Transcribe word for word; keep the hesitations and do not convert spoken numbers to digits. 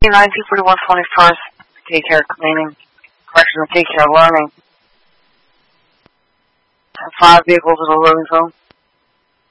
nine two forty-one twenty-first, daycare cleaning, correctional daycare learning. Five vehicles at a loading zone.